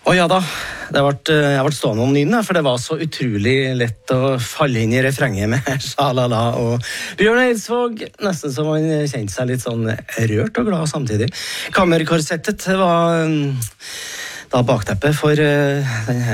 Å ja da, jeg ble stående om nynn, for det var så utrolig lett å falle inn i refrenget med sjalala og Bjørn Eidsvåg, nesten som han kjente seg litt sånn rørt og glad samtidig. Kammerkorsettet var da bakteppet for denne